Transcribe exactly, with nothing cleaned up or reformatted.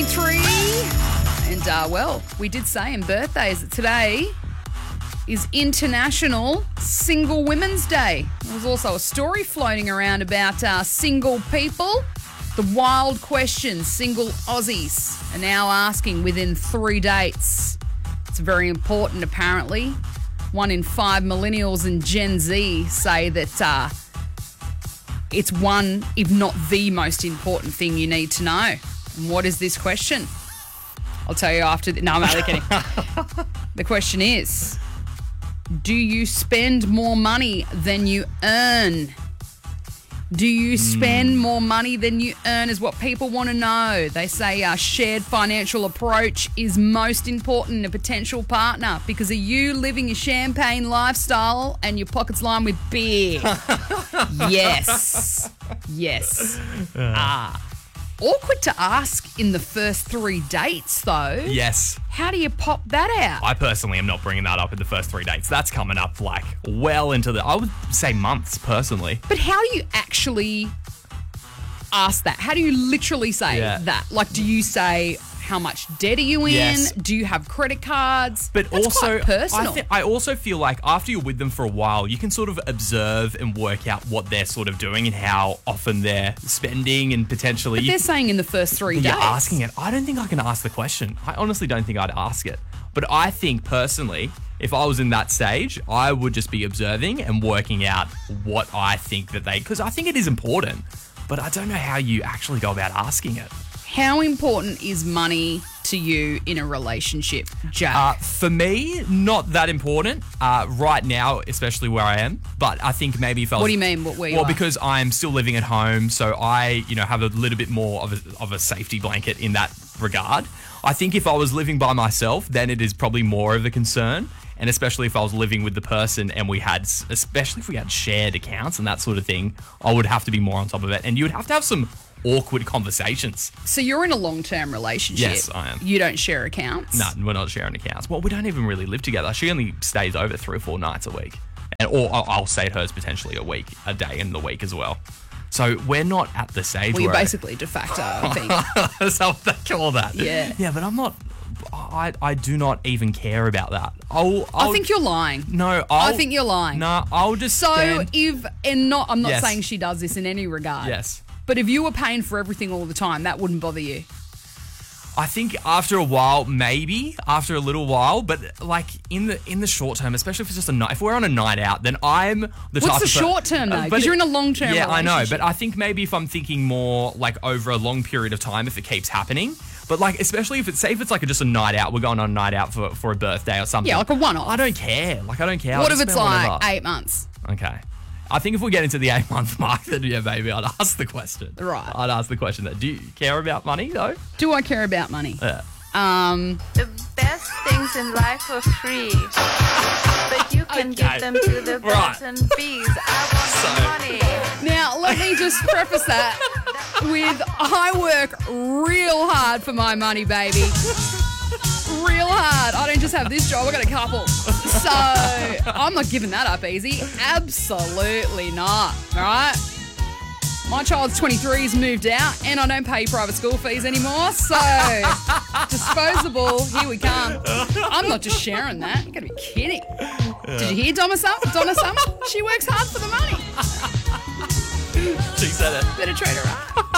twenty-three. And, uh, well, we did say in birthdays that today is International Single Women's Day. There's also a story floating around about uh, single people. The wild question, single Aussies are now asking within three dates. It's very important, apparently. One in five millennials and Gen Z say that uh, it's one, if not the most important thing you need to know. And what is this question? I'll tell you after. The, no, I'm only kidding. The question is, do you spend more money than you earn? Do you spend more money than you earn is what people want to know. They say a shared financial approach is most important in a potential partner because are you living a champagne lifestyle and your pockets lined with beer? Yes. Yes. Ah. Awkward to ask in the first three dates, though. Yes. How do you pop that out? I personally am not bringing that up in the first three dates. That's coming up like well into the, I would say months personally. But how do you actually ask that? How do you literally say Yeah. that? Like, do you say, how much debt are you in? Yes. Do you have credit cards? But That's also, quite personal. I, th- I also feel like after you're with them for a while, you can sort of observe and work out what they're sort of doing and how often they're spending and potentially. But they're saying in the first three You're days. asking it. I don't think I can ask the question. I honestly don't think I'd ask it. But I think personally, if I was in that stage, I would just be observing and working out what I think that they, because I think it is important, but I don't know how you actually go about asking it. How important is money to you in a relationship, Jack? Uh, for me, not that important uh, right now, especially where I am. But I think maybe if I was... What do you mean, what- where you Well, are? because I'm still living at home, so I, you know, have a little bit more of a, of a safety blanket in that regard. I think if I was living by myself, then it is probably more of a concern. And especially if I was living with the person and we had, especially if we had shared accounts and that sort of thing, I would have to be more on top of it. And you would have to have some awkward conversations. So you're in a long-term relationship. Yes, I am. You don't share accounts? No, we're not sharing accounts. Well, we don't even really live together. She only stays over three or four nights a week. And or I'll, I'll stay at hers potentially a week, a day in the week as well. So we're not at the stage Well, you're where... basically de facto, I think. That's how they call that. Yeah. Yeah, but I'm not... I, I do not even care about that. I'll, I'll I think you're lying. No, I'll, I think you're lying. No, I'll just So stand- if, and not, I'm not Yes. saying she does this in any regard. Yes. But if you were paying for everything all the time, that wouldn't bother you. I think after a while, maybe after a little while, but like in the in the short term, especially if it's just a night, if we're on a night out, then I'm the type What's of the per- short term though? Uh, but Because you're in a it- long term Yeah, I know, relationship. but I think maybe if I'm thinking more like over a long period of time, if it keeps happening, but like especially if it's say if it's like a, just a night out, we're going on a night out for for a birthday or something. Yeah, like a one-off. I don't care. Like I don't care. I'll What if just it's spend like whatever. eight months? Okay. I think if we get into the eight month mark, then yeah, maybe I'd ask the question. Right. I'd ask the question that do you care about money though? Do I care about money? Yeah. Um, The best things in life are free, but you can Okay. give them to the birds Right. and bees. I want money. now, let me just preface that with I work real hard for my money, baby. Real hard. I don't just have this job, I got a couple. So I'm not giving that up easy. Absolutely not. All right? My child's twenty-three, he's moved out, and I don't pay private school fees anymore. So disposable, here we come. I'm not just sharing that. You gotta be kidding. Did you hear Donna Summer? Donna Summer? She works hard for the money. She said it. Better treat her right.